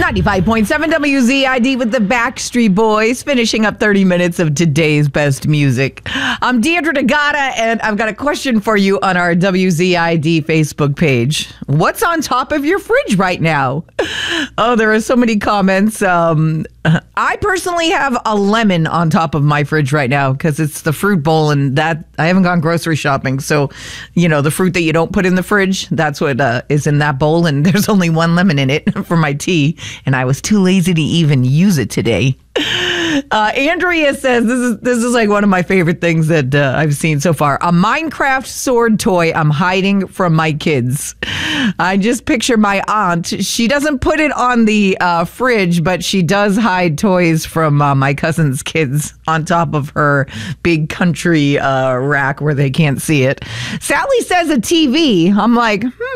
95.7 WZID with the Backstreet Boys, finishing up 30 minutes of today's best music. I'm Deidre Degata, and I've got a question for you on our WZID Facebook page. What's on top of your fridge right now? Oh, there are so many comments. I personally have a lemon on top of my fridge right now because it's the fruit bowl, and that I haven't gone grocery shopping. So, the fruit that you don't put in the fridge, that's what is in that bowl, and there's only one lemon in it for my tea, and I was too lazy to even use it today. Andrea says, this is like one of my favorite things that I've seen so far. A Minecraft sword toy I'm hiding from my kids. I just picture my aunt. She doesn't put it on the fridge, but she does hide toys from my cousin's kids on top of her big country rack where they can't see it. Sally says a TV. I'm like,